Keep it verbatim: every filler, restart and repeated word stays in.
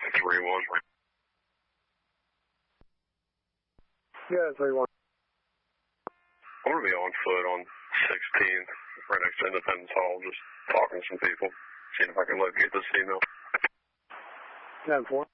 three one. Yeah, three one. I'm going to be on foot on sixteenth, right next to Independence Hall, just talking to some people, seeing if I can locate this email. ten four.